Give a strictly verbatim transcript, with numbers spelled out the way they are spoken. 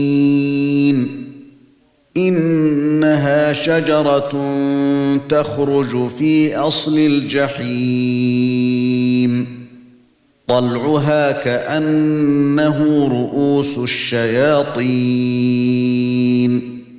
إنها شجرة تخرج في أصل الجحيم طلعها كأنه رؤوس الشياطين